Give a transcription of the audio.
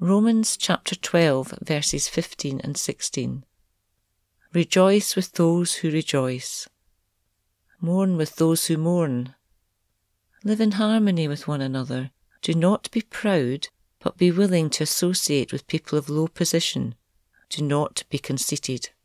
Romans chapter 12, verses 15 and 16. Rejoice with those who rejoice. Mourn with those who mourn. Live in harmony with one another. Do not be proud, but be willing to associate with people of low position. Do not be conceited.